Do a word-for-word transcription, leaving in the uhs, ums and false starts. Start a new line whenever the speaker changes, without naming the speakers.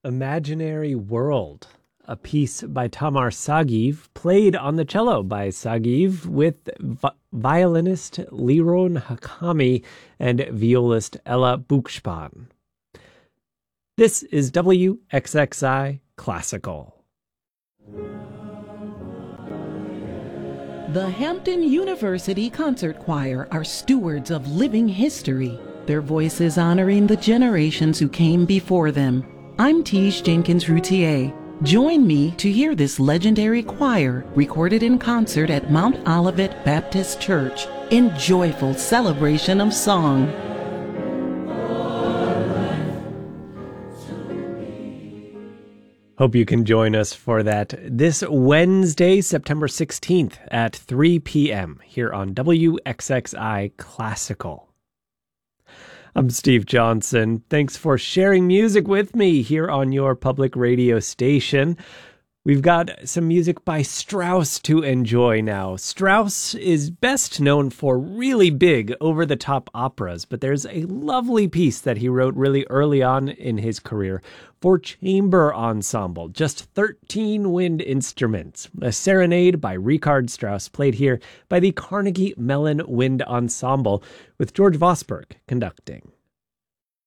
Imaginary World, a piece by Tamar Sagiv, played on the cello by Sagiv with vi- violinist Liron Hakami and violist Ella Buchspan. This is W X X I Classical.
The Hampton University Concert Choir are stewards of living history, their voices honoring the generations who came before them. I'm Tiege Jenkins-Routier. Join me to hear this legendary choir recorded in concert at Mount Olivet Baptist Church in joyful celebration of song.
Hope you can join us for that this Wednesday, September sixteenth at three p.m. here on W X X I Classical. I'm Steve Johnson. Thanks for sharing music with me here on your public radio station. We've got some music by Strauss to enjoy now. Strauss is best known for really big, over-the-top operas, but there's a lovely piece that he wrote really early on in his career for chamber ensemble, just thirteen wind instruments. A serenade by Richard Strauss, played here by the Carnegie Mellon Wind Ensemble, with George Vosburgh conducting.